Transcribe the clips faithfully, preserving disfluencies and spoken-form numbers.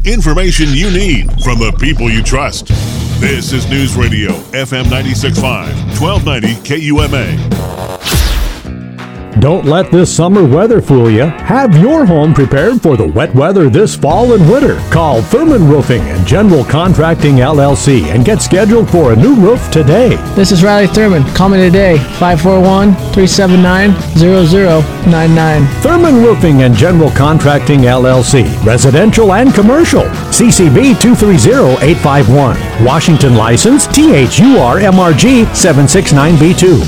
Information you need from the people you trust. This is News Radio F M ninety-six point five, twelve ninety K U M A. Don't let this summer weather fool you. Have your home prepared for the wet weather this fall and winter. Call Thurman Roofing and General Contracting L L C and get scheduled for a new roof today. This is Riley Thurman. Call me today, five four one, three seven nine, zero zero nine nine. Thurman Roofing and General Contracting L L C. Residential and commercial. C C B two three zero eight five one. Washington license T H U R M R G seven six nine B two.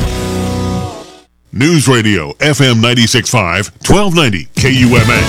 News Radio F M ninety-six point five, twelve ninety K U M A.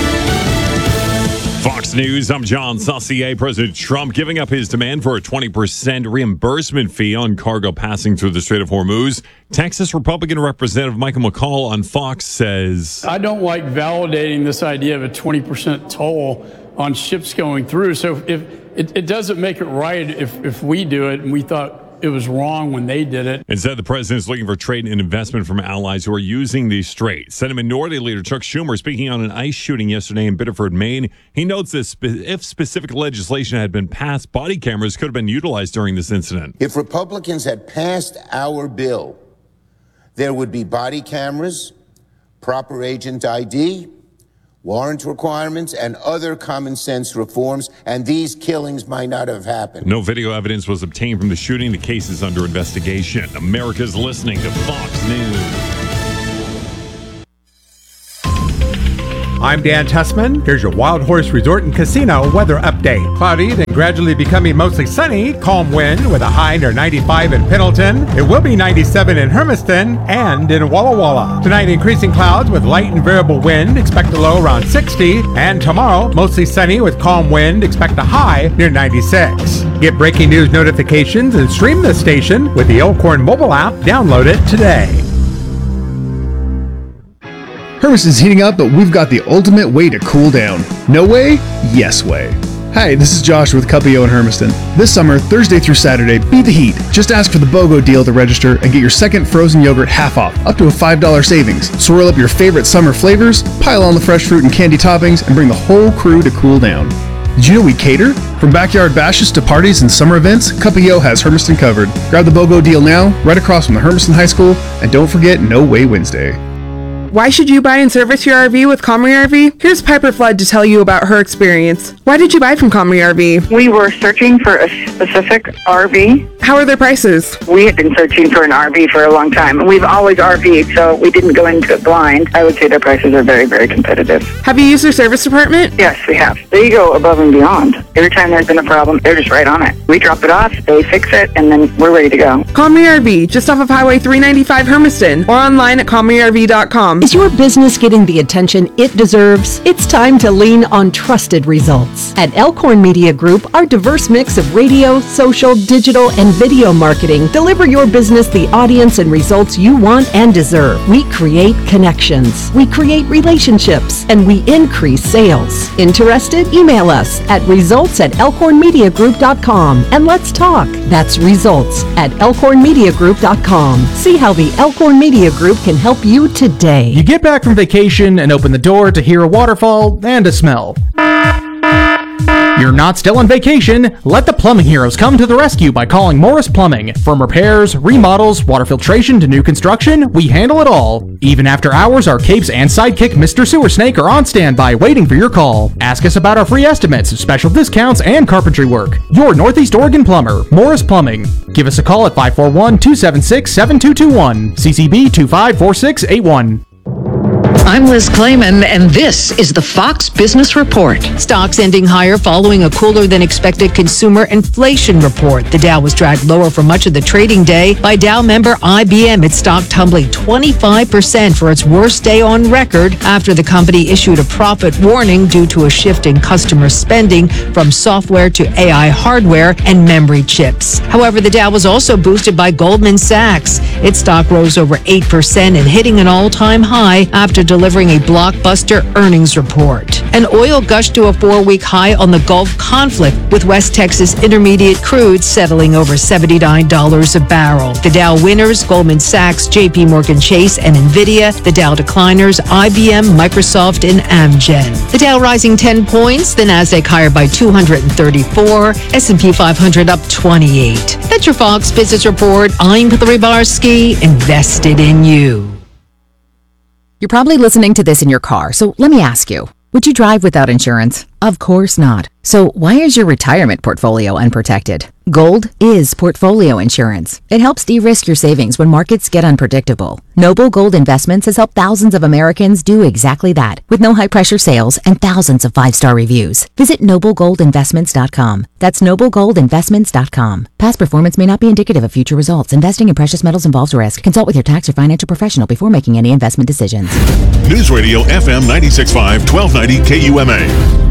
Fox News, I'm John Saucier. President Trump giving up his demand for a twenty percent reimbursement fee on cargo passing through the Strait of Hormuz. Texas Republican Representative Michael McCall on Fox says, I don't like validating this idea of a twenty percent toll on ships going through. So if it, it doesn't make it right if, if we do it, and we thought it was wrong when they did it. Instead, the president is looking for trade and investment from allies who are using the strait. Senate Minority Leader Chuck Schumer speaking on an ICE shooting yesterday in Biddeford, Maine. He notes that spe- if specific legislation had been passed, body cameras could have been utilized during this incident. If Republicans had passed our bill, there would be body cameras, proper agent I D, warrant requirements, and other common sense reforms, and these killings might not have happened. No video evidence was obtained from the shooting. The case is under investigation. America's listening to Fox News. I'm Dan Tussman. Here's your Wild Horse Resort and Casino weather update. Cloudy, then gradually becoming mostly sunny. Calm wind with a high near ninety-five in Pendleton. It will be ninety-seven in Hermiston and in Walla Walla. Tonight, increasing clouds with light and variable wind. Expect a low around sixty. And tomorrow, mostly sunny with calm wind. Expect a high near ninety-six. Get breaking news notifications and stream the station with the Elkhorn mobile app. Download it today. Hermiston's heating up, but we've got the ultimate way to cool down. No way? Yes way. Hi, this is Josh with Cuppio in Hermiston. This summer, Thursday through Saturday, beat the heat. Just ask for the BOGO deal to register and get your second frozen yogurt half off, up to a five dollars savings. Swirl up your favorite summer flavors, pile on the fresh fruit and candy toppings, and bring the whole crew to cool down. Did you know we cater? From backyard bashes to parties and summer events, Cuppio has Hermiston covered. Grab the BOGO deal now, right across from the Hermiston High School, and don't forget No Way Wednesday. Why should you buy and service your R V with Comrie R V? Here's Piper Flood to tell you about her experience. Why did you buy from Comrie R V? We were searching for a specific R V. How are their prices? We had been searching for an R V for a long time. We've always R V'd, so we didn't go into it blind. I would say their prices are very, very competitive. Have you used their service department? Yes, we have. They go above and beyond. Every time there's been a problem, they're just right on it. We drop it off, they fix it, and then we're ready to go. Comrie R V, just off of Highway three ninety-five Hermiston, or online at comrie r v dot com. Is your business getting the attention it deserves? It's time to lean on trusted results. At Elkhorn Media Group, our diverse mix of radio, social, digital, and video marketing deliver your business the audience and results you want and deserve. We create connections, we create relationships, and we increase sales. Interested? Email us at results at elkhorn media group dot com and let's talk. That's results at elkhorn media group dot com. See how the Elkhorn Media Group can help you today. You get back from vacation and open the door to hear a waterfall and a smell. You're not still on vacation. Let the plumbing heroes come to the rescue by calling Morris Plumbing. From repairs, remodels, water filtration to new construction, we handle it all. Even after hours, our capes and sidekick Mister Sewer Snake are on standby waiting for your call. Ask us about our free estimates, special discounts, and carpentry work. Your Northeast Oregon plumber, Morris Plumbing. Give us a call at five four one, two seven six, seven two two one, C C B two five four six eight one. I'm Liz Clayman, and this is the Fox Business Report. Stocks ending higher following a cooler than expected consumer inflation report. The Dow was dragged lower for much of the trading day by Dow member I B M. Its stock tumbling twenty-five percent for its worst day on record after the company issued a profit warning due to a shift in customer spending from software to A I hardware and memory chips. However, the Dow was also boosted by Goldman Sachs. Its stock rose over eight percent and hitting an all-time high after delivering a blockbuster earnings report. And oil gushed to a four-week high on the Gulf conflict, with West Texas Intermediate crude settling over seventy-nine dollars a barrel. The Dow winners, Goldman Sachs, J P Morgan Chase, and NVIDIA. The Dow decliners, I B M, Microsoft, and Amgen. The Dow rising ten points, the Nasdaq higher by two hundred thirty-four, S and P five hundred up twenty-eight. That's your Fox Business Report. I'm Hillary Barsky, invested in you. You're probably listening to this in your car, so let me ask you, would you drive without insurance? Of course not. So why is your retirement portfolio unprotected? Gold is portfolio insurance. It helps de-risk your savings when markets get unpredictable. Noble Gold Investments has helped thousands of Americans do exactly that, with no high-pressure sales and thousands of five-star reviews. Visit noble gold investments dot com. That's noble gold investments dot com. Past performance may not be indicative of future results. Investing in precious metals involves risk. Consult with your tax or financial professional before making any investment decisions. News Radio F M ninety-six point five, twelve ninety K U M A.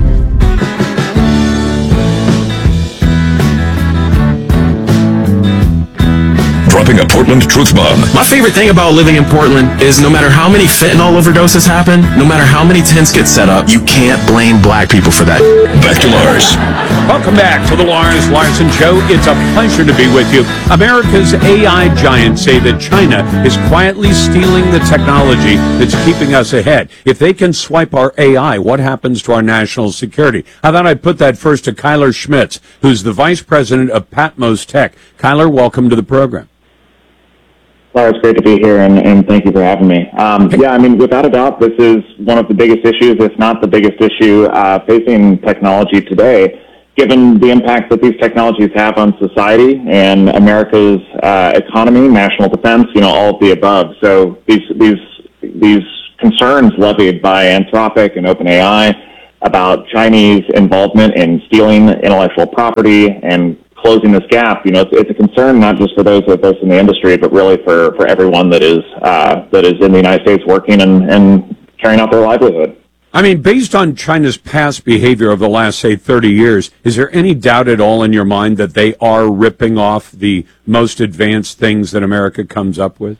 Dropping a Portland truth bomb. My favorite thing about living in Portland is no matter how many fentanyl overdoses happen, no matter how many tents get set up, you can't blame black people for that. Back to Lars. Welcome back to the Lars Larson Show. It's a pleasure to be with you. America's A I giants say that China is quietly stealing the technology that's keeping us ahead. If they can swipe our A I, what happens to our national security? I thought I'd put that first to Kyler Schmitz, who's the Vice President of Patmos Tech. Kyler, welcome to the program. Well, it's great to be here, and, and thank you for having me. Um, yeah, I mean, without a doubt, this is one of the biggest issues, if not the biggest issue, uh, facing technology today, given the impact that these technologies have on society and America's uh, economy, national defense, you know, all of the above. So these these these concerns levied by Anthropic and OpenAI about Chinese involvement in stealing intellectual property and closing this gap, you know, it's, it's a concern not just for those of us in the industry, but really for, for everyone that is uh, that is in the United States working and, and carrying out their livelihood. I mean, based on China's past behavior of the last, say, thirty years, is there any doubt at all in your mind that they are ripping off the most advanced things that America comes up with?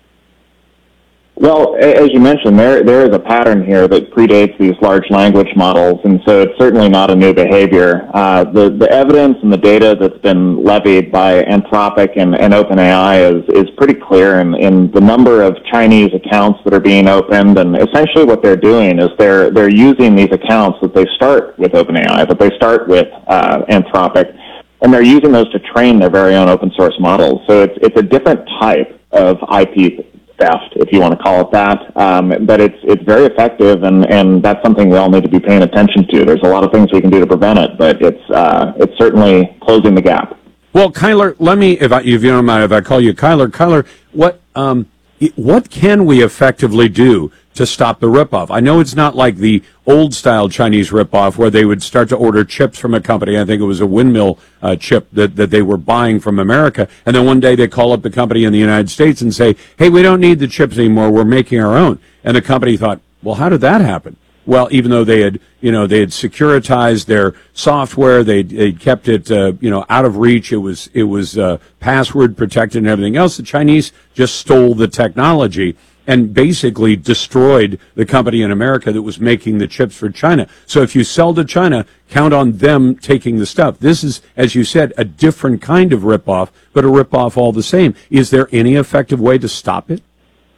Well, as you mentioned, there there is a pattern here that predates these large language models, and so it's certainly not a new behavior. Uh, the the evidence and the data that's been levied by Anthropic and, and OpenAI is is pretty clear in, in the number of Chinese accounts that are being opened, and essentially what they're doing is they're they're using these accounts that they start with OpenAI, that they start with uh, Anthropic, and they're using those to train their very own open source models. So it's it's a different type of I P theft, if you want to call it that. Um, but it's it's very effective, and, and that's something we all need to be paying attention to. There's a lot of things we can do to prevent it, but it's uh, it's certainly closing the gap. Well, Kyler, let me, if, I, if you don't mind, if I call you Kyler, Kyler, what um, what can we effectively do to stop the ripoff? I know it's not like the old-style Chinese ripoff where they would start to order chips from a company. I think it was a windmill uh, chip that, that they were buying from America. And then one day they call up the company in the United States and say, hey, we don't need the chips anymore. We're making our own. And the company thought, well, how did that happen? Well, even though they had, you know, they had securitized their software, they they kept it, uh, you know, out of reach. It was it was uh, password protected and everything else. The Chinese just stole the technology and basically destroyed the company in America that was making the chips for China. So if you sell to China, count on them taking the stuff. This is, as you said, a different kind of ripoff, but a ripoff all the same. Is there any effective way to stop it?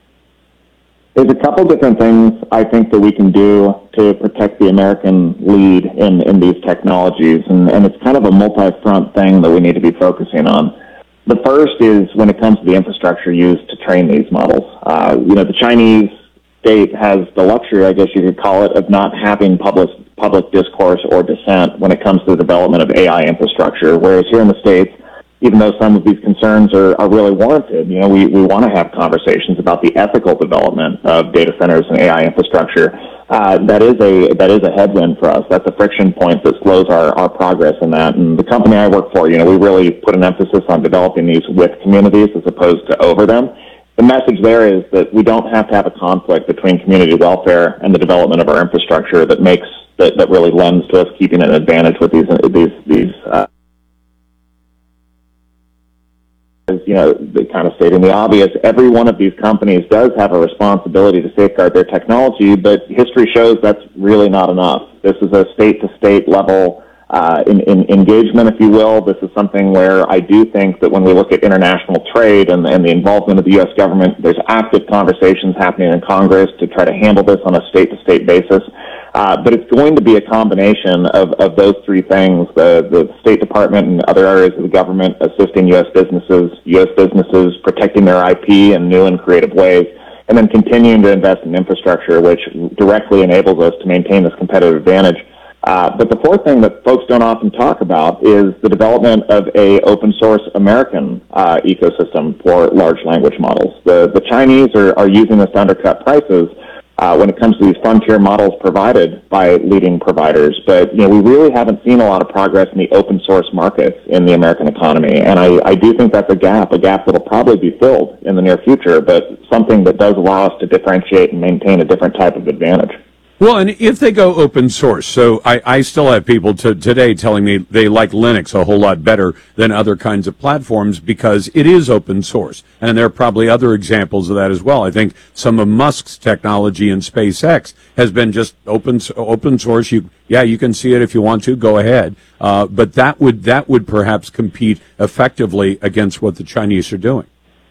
There's a couple different things I think that we can do to protect the American lead in, in these technologies, and, and it's kind of a multi-front thing that we need to be focusing on. The first is when it comes to the infrastructure used to train these models. Uh, you know, the Chinese state has the luxury, I guess you could call it, of not having public public discourse or dissent when it comes to the development of A I infrastructure, whereas here in the States, even though some of these concerns are, are really warranted, you know, we, we want to have conversations about the ethical development of data centers and A I infrastructure. Uh, that is a that is a headwind for us. That's a friction point that slows our, our progress in that. And the company I work for, you know, we really put an emphasis on developing these with communities as opposed to over them. The message there is that we don't have to have a conflict between community welfare and the development of our infrastructure that makes that, that really lends to us keeping an advantage with these these these. Uh, you know, the kind of stating the obvious, every one of these companies does have a responsibility to safeguard their technology, but history shows that's really not enough. This is a state-to-state level uh, in, in engagement, if you will. This is something where I do think that when we look at international trade and, and the involvement of the U S government, there's active conversations happening in Congress to try to handle this on a state-to-state basis. Uh, but it's going to be a combination of, of those three things, the, the State Department and other areas of the government assisting U S businesses, U S businesses protecting their I P in new and creative ways, and then continuing to invest in infrastructure, which directly enables us to maintain this competitive advantage. Uh, but the fourth thing that folks don't often talk about is the development of a open source American uh, ecosystem for large language models. The, the Chinese are, are using this to undercut prices Uh, when it comes to these frontier models provided by leading providers. But, you know, we really haven't seen a lot of progress in the open source markets in the American economy. And I, I do think that's a gap, a gap that'll probably be filled in the near future, but something that does allow us to differentiate and maintain a different type of advantage. Well, and if they go open source, so I, I still have people to, today telling me they like Linux a whole lot better than other kinds of platforms because it is open source. And there are probably other examples of that as well. I think some of Musk's technology in SpaceX has been just open open source. You, yeah, you can see it if you want to, go ahead. Uh, but that would that would perhaps compete effectively against what the Chinese are doing.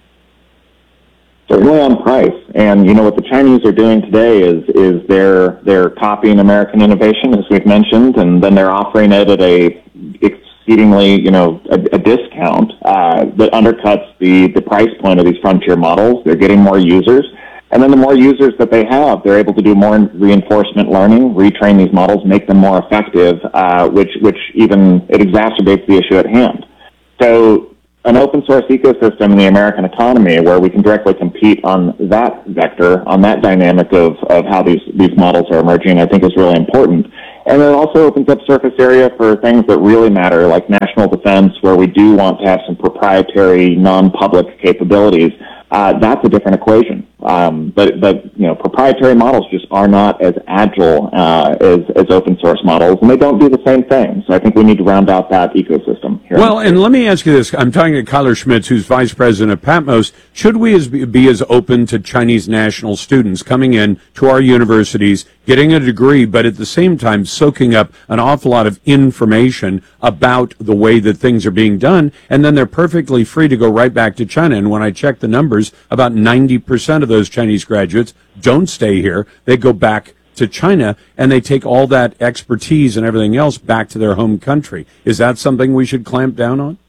Certainly on price. And, you know, what the Chinese are doing today is is they're they're copying American innovation, as we've mentioned, and then they're offering it at a exceedingly, you know, a, a discount uh, that undercuts the, the price point of these frontier models. They're getting more users. And then the more users that they have, they're able to do more reinforcement learning, retrain these models, make them more effective, uh, which, which even, it exacerbates the issue at hand. So, an open source ecosystem in the American economy where we can directly compete on that vector, on that dynamic of, of how these, these models are emerging, I think is really important. And it also opens up surface area for things that really matter, like national defense, where we do want to have some proprietary, non-public capabilities. Uh, that's a different equation. Um, but, but, you know, proprietary models just are not as agile uh, as, as open source models, and they don't do the same thing. So I think we need to round out that ecosystem here. Well, and let me ask you this. I'm talking to Kyler Schmitz, who's vice president of Patmos. Should we as be, be as open to Chinese national students coming in to our universities, getting a degree, but at the same time soaking up an awful lot of information about the way that things are being done, and then they're perfectly free to go right back to China? And when I check the numbers, about ninety percent of those Chinese graduates don't stay here. They go back to China, and they take all that expertise and everything else back to their home country. Is that something we should clamp down on?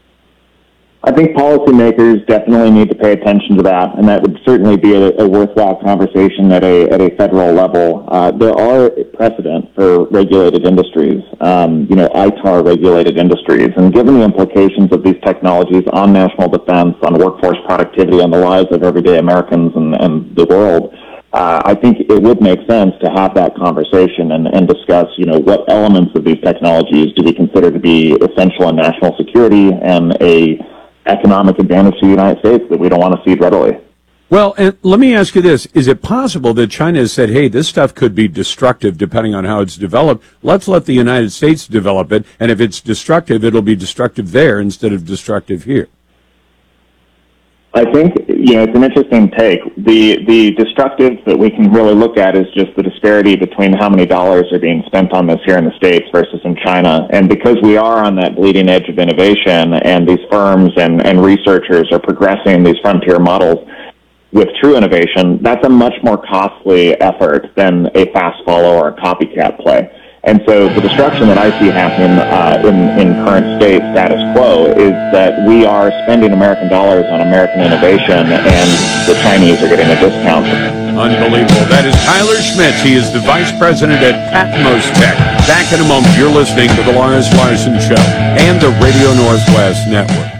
I think policymakers definitely need to pay attention to that, and that would certainly be a, a worthwhile conversation at a at a federal level. Uh, there are precedent for regulated industries, um, you know, I T A R regulated industries, and given the implications of these technologies on national defense, on workforce productivity, on the lives of everyday Americans and, and the world, uh, I think it would make sense to have that conversation and, and discuss, you know, what elements of these technologies do we consider to be essential in national security and a economic advantage to the United States that we don't want to cede readily. Well, and let me ask you this. Is it possible that China has said, hey, this stuff could be destructive depending on how it's developed. Let's let the United States develop it, and if it's destructive, it'll be destructive there instead of destructive here? I think, you know, it's an interesting take. The the destructive that we can really look at is just the disparity between how many dollars are being spent on this here in the States versus in China. And because we are on that bleeding edge of innovation, and these firms and, and researchers are progressing these frontier models with true innovation, that's a much more costly effort than a fast follow or a copycat play. And so the destruction that I see happening uh, in, in current state status quo is that we are spending American dollars on American innovation, and the Chinese are getting a discount. Unbelievable. That is Kyler Schmitz. He is the vice president at Patmos Tech. Back in a moment. You're listening to the Lars Larson Show and the Radio Northwest Network.